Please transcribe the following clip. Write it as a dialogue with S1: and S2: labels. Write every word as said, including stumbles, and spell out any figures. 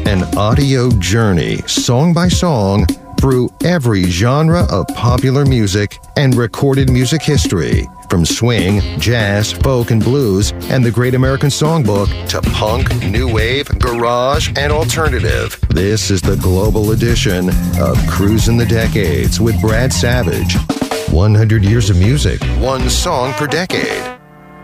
S1: An audio journey, song by song, through every genre of popular music and recorded music history, from swing, jazz, folk, and blues, and the Great American Songbook to punk, new wave, garage, and alternative. This is the global edition of Cruising the Decades with Brad Savage. one hundred years of music, one song per decade.